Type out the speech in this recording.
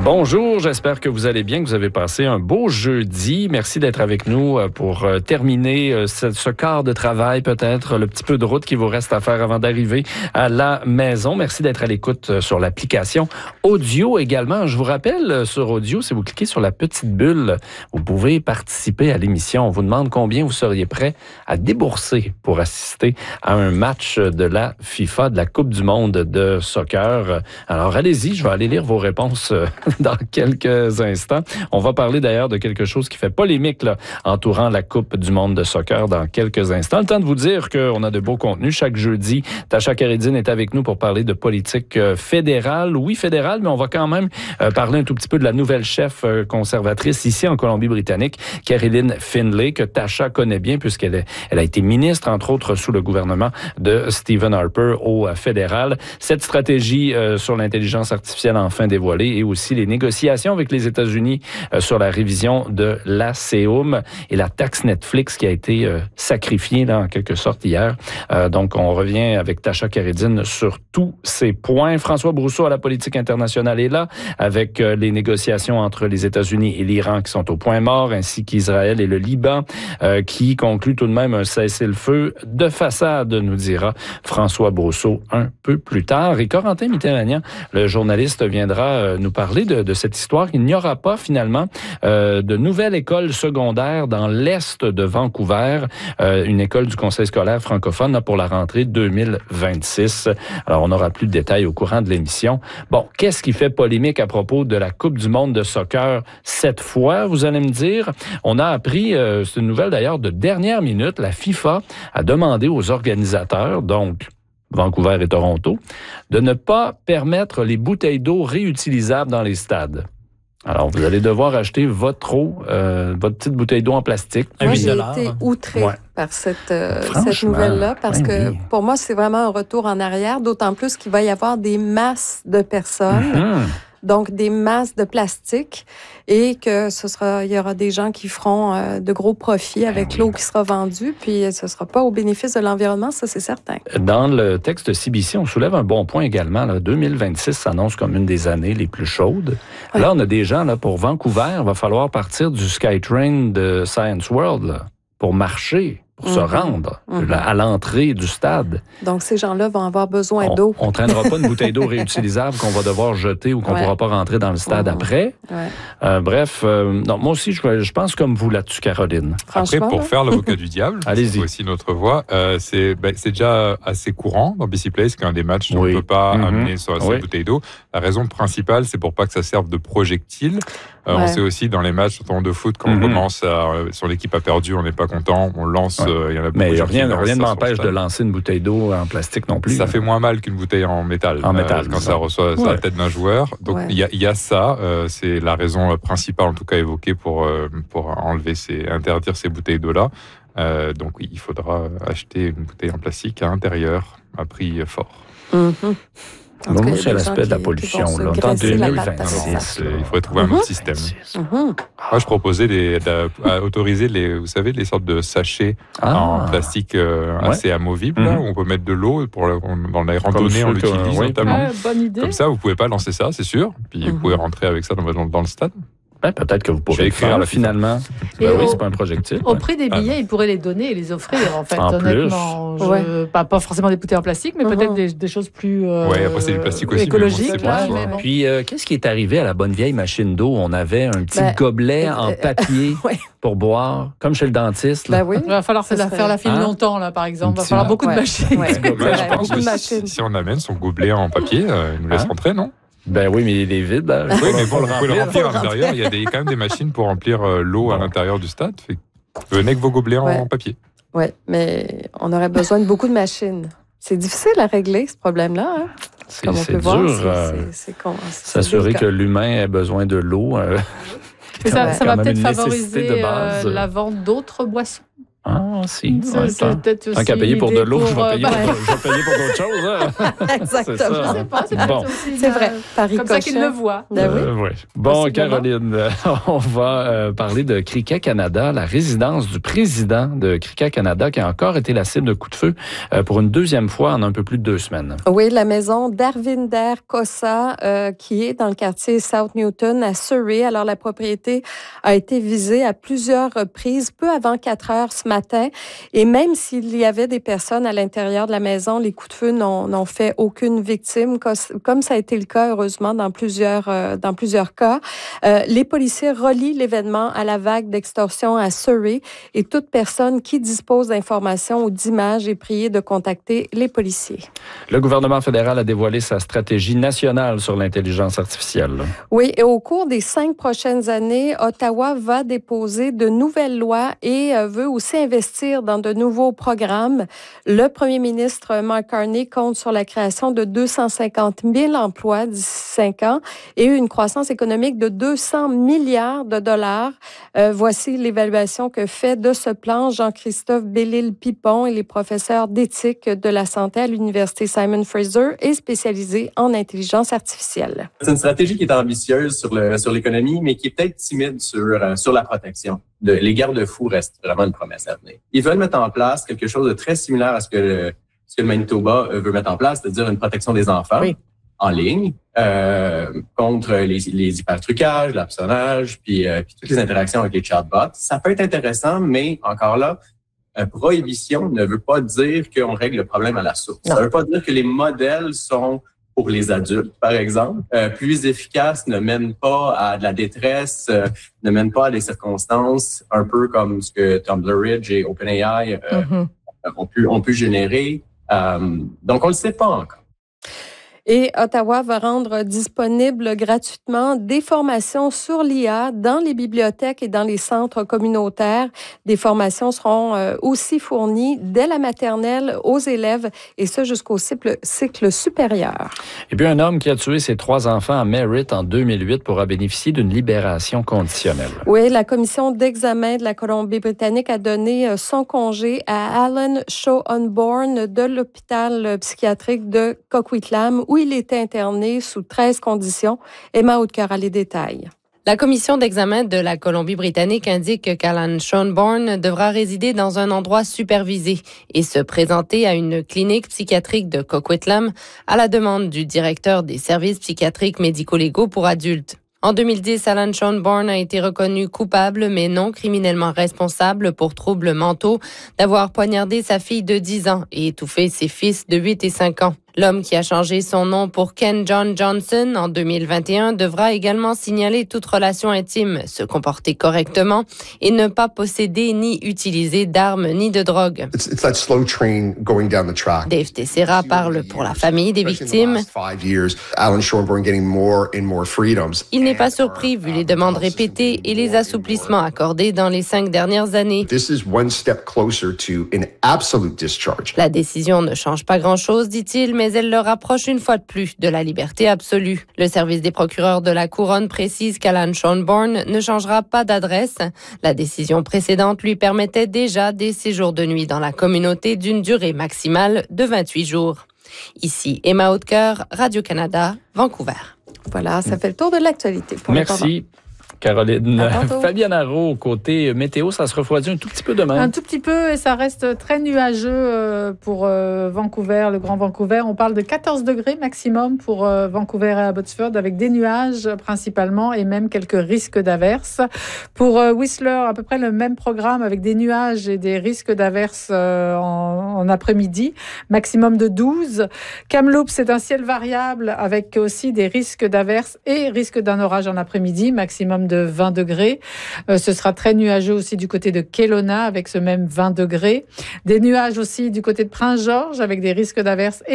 Bonjour, j'espère que vous allez bien, que vous avez passé un beau jeudi. Merci d'être avec nous pour terminer ce quart de travail, peut-être le petit peu de route qui vous reste à faire avant d'arriver à la maison. Merci d'être à l'écoute sur l'application Audio également. Je vous rappelle, sur Audio, si vous cliquez sur la petite bulle, vous pouvez participer à l'émission. On vous demande combien vous seriez prêt à débourser pour assister à un match de la FIFA, de la Coupe du monde de soccer. Alors allez-y, je vais aller lire vos réponses dans quelques instants. On va parler d'ailleurs de quelque chose qui fait polémique là, entourant la Coupe du monde de soccer dans quelques instants. Le temps de vous dire qu'on a de beaux contenus. Chaque jeudi, Tacha Karedine est avec nous pour parler de politique fédérale. Oui, fédérale, mais on va quand même parler un tout petit peu de la nouvelle chef conservatrice ici en Colombie-Britannique, Caroline Findlay, que Tacha connaît bien puisqu'elle a été ministre, entre autres, sous le gouvernement de Stephen Harper au fédéral. Cette stratégie sur l'intelligence artificielle enfin dévoilée et aussi les négociations avec les États-Unis sur la révision de l'ACEUM et la taxe Netflix qui a été sacrifiée là, en quelque sorte hier. Donc, on revient avec Tacha Karedine sur tous ces points. François Brousseau à la politique internationale est là avec les négociations entre les États-Unis et l'Iran qui sont au point mort, ainsi qu'Israël et le Liban qui conclut tout de même un cessez-le-feu de façade, nous dira François Brousseau un peu plus tard. Et Corentin Mitterrand, le journaliste, viendra nous parler de cette histoire. Il n'y aura pas finalement de nouvelle école secondaire dans l'est de Vancouver, une école du conseil scolaire francophone là, pour la rentrée 2026. Alors, on n'aura plus de détails au courant de l'émission. Bon, qu'est-ce qui fait polémique à propos de la Coupe du monde de soccer cette fois, vous allez me dire? On a appris, c'est une nouvelle d'ailleurs de dernière minute, la FIFA a demandé aux organisateurs, donc Vancouver et Toronto, de ne pas permettre les bouteilles d'eau réutilisables dans les stades. Alors, vous allez devoir acheter votre eau, votre petite bouteille d'eau en plastique. Moi, j'ai été outrée par cette nouvelle-là, parce que pour moi, c'est vraiment un retour en arrière, d'autant plus qu'il va y avoir des masses de personnes, donc des masses de plastique, et que il y aura des gens qui feront de gros profits avec l'eau qui sera vendue, puis ce ne sera pas au bénéfice de l'environnement, ça c'est certain. Dans le texte de CBC, on soulève un bon point également. Là, 2026 s'annonce comme une des années les plus chaudes. Oui. Là, on a des gens, là, pour Vancouver, il va falloir partir du SkyTrain de Science World là, pour marcher. Pour se rendre à l'entrée du stade. Donc, ces gens-là vont avoir besoin d'eau. On ne traînera pas une bouteille d'eau réutilisable qu'on va devoir jeter ou qu'on ne pourra pas rentrer dans le stade après. Bref, non, moi aussi, je pense comme vous là-dessus, Caroline. Après, pour faire l'avocat du diable, c'est aussi notre voix, c'est déjà assez courant dans BC Place qu'un des matchs on ne peut pas amener sur cette bouteille d'eau. La raison principale, c'est pour pas que ça serve de projectile. On sait aussi dans les matchs de foot, quand on commence sur l'équipe a perdu, on n'est pas content, on lance. Il y en a mais rien ne m'empêche de lancer une bouteille d'eau en plastique non plus. Ça fait moins mal qu'une bouteille en métal. Quand ça reçoit la tête d'un joueur. Donc il y a ça. C'est la raison principale, en tout cas évoquée pour interdire ces bouteilles d'eau-là. Donc il faudra acheter une bouteille en plastique à l'intérieur à prix fort. Bon, c'est l'aspect de la pollution. Là. En 2026, il faudrait trouver un autre système. Moi, je proposais autoriser les sortes de sachets en plastique assez amovibles, là, où on peut mettre de l'eau dans les randonnées, on l'utilise notamment. Bonne idée. Comme ça, vous pouvez pas lancer ça, c'est sûr. Puis vous pouvez rentrer avec ça dans le stade. Peut-être que vous pourrez écrire là, finalement. Oui, c'est pas un projectile. Au prix des billets, ils pourraient les donner et les offrir, en fait. Honnêtement, pas forcément des bouteilles en plastique, mais peut-être des choses plus après, c'est du plastique aussi, écologiques. Puis, qu'est-ce qui est arrivé à la bonne vieille machine d'eau? On avait un petit gobelet en papier pour boire, comme chez le dentiste. Là. Il va falloir faire la file longtemps, là, par exemple. Il va falloir beaucoup de machines. Je pense que si on amène son gobelet en papier, il nous laisse rentrer, non? Ben oui, mais il est vide. Là. Oui, mais vous pouvez le remplir à l'intérieur. Il y a quand même des machines pour remplir l'eau à l'intérieur du stade. Venez avec vos gobelets en papier. Oui, mais on aurait besoin de beaucoup de machines. C'est difficile à régler, ce problème-là. Hein? Comme on peut voir, c'est s'assurer que l'humain ait besoin de l'eau. Ça va peut-être favoriser la vente d'autres boissons. Ah, si. C'est peut-être aussi. Tant qu'à payer pour de l'eau, je vais payer pour d'autres choses. Hein? Exactement. Je sais pas, c'est bon. Aussi c'est vrai. Paris comme ça qu'ils le voient. Oui. Bon, Caroline, on va parler de Cricket Canada, la résidence du président de Cricket Canada qui a encore été la cible de coups de feu pour une deuxième fois en un peu plus de 2 semaines. Oui, la maison d'Arvinder Kosa qui est dans le quartier South Newton à Surrey. Alors, la propriété a été visée à plusieurs reprises, peu avant 4 heures ce matin. Et même s'il y avait des personnes à l'intérieur de la maison, les coups de feu n'ont fait aucune victime, comme ça a été le cas, heureusement, dans plusieurs cas. Les policiers relient l'événement à la vague d'extorsion à Surrey et toute personne qui dispose d'informations ou d'images est priée de contacter les policiers. Le gouvernement fédéral a dévoilé sa stratégie nationale sur l'intelligence artificielle. Oui, et au cours des 5 prochaines années, Ottawa va déposer de nouvelles lois et veut aussi investir dans de nouveaux programmes. Le premier ministre Mark Carney compte sur la création de 250 000 emplois d'ici 5 ans et une croissance économique de 200 milliards de dollars. Voici l'évaluation que fait de ce plan Jean-Christophe Bellil-Pipon. Il est professeur d'éthique de la santé à l'Université Simon Fraser et spécialisé en intelligence artificielle. C'est une stratégie qui est ambitieuse sur l'économie, mais qui est peut-être timide sur la protection. Les garde-fous restent vraiment une promesse à venir. Ils veulent mettre en place quelque chose de très similaire à ce que le Manitoba veut mettre en place, c'est-à-dire une protection des enfants en ligne contre les hypertrucages, l'hameçonnage, puis toutes les interactions avec les chatbots. Ça peut être intéressant, mais encore là, prohibition ne veut pas dire qu'on règle le problème à la source. Non. Ça ne veut pas dire que les modèles sont pour les adultes, par exemple, plus efficaces, ne mènent pas à de la détresse, ne mènent pas à des circonstances un peu comme ce que Tumblr Ridge et OpenAI ont pu générer. Donc, on ne le sait pas encore. Et Ottawa va rendre disponible gratuitement des formations sur l'IA dans les bibliothèques et dans les centres communautaires. Des formations seront aussi fournies dès la maternelle aux élèves et ce jusqu'au cycle supérieur. Et puis un homme qui a tué ses 3 enfants à Merritt en 2008 pourra bénéficier d'une libération conditionnelle. Oui, la commission d'examen de la Colombie-Britannique a donné son congé à Alan Shaw-Unborn de l'hôpital psychiatrique de Coquitlam où il était interné sous 13 conditions. Emma Hautecœur a les détails. La commission d'examen de la Colombie-Britannique indique qu'Alan Shaw-Unborn devra résider dans un endroit supervisé et se présenter à une clinique psychiatrique de Coquitlam à la demande du directeur des services psychiatriques médico-légaux pour adultes. En 2010, Alan Shaw-Unborn a été reconnu coupable, mais non criminellement responsable pour troubles mentaux, d'avoir poignardé sa fille de 10 ans et étouffé ses fils de 8 et 5 ans. L'homme qui a changé son nom pour Ken John Johnson en 2021 devra également signaler toute relation intime, se comporter correctement et ne pas posséder ni utiliser d'armes ni de drogue. Dave Teixeira parle pour la famille des victimes. Il n'est pas surpris vu les demandes répétées et les assouplissements accordés dans les 5 dernières années. La décision ne change pas grand-chose, dit-il, mais elle le rapproche une fois de plus de la liberté absolue. Le service des procureurs de la Couronne précise qu'Alan Shaw-Unborn ne changera pas d'adresse. La décision précédente lui permettait déjà des séjours de nuit dans la communauté d'une durée maximale de 28 jours. Ici Emma Hautecœur, Radio-Canada, Vancouver. Voilà, ça fait le tour de l'actualité. Merci. Caroline. Fabienne Arrault, côté météo, ça se refroidit un tout petit peu demain. Un tout petit peu et ça reste très nuageux pour Vancouver, le Grand Vancouver. On parle de 14 degrés maximum pour Vancouver et Abbotsford avec des nuages principalement et même quelques risques d'averses. Pour Whistler, à peu près le même programme avec des nuages et des risques d'averses en après-midi, maximum de 12. Kamloops, c'est un ciel variable avec aussi des risques d'averses et risque d'un orage en après-midi, maximum de 20 degrés. Ce sera très nuageux aussi du côté de Kelowna avec ce même 20 degrés. Des nuages aussi du côté de Prince-Georges avec des risques d'averses et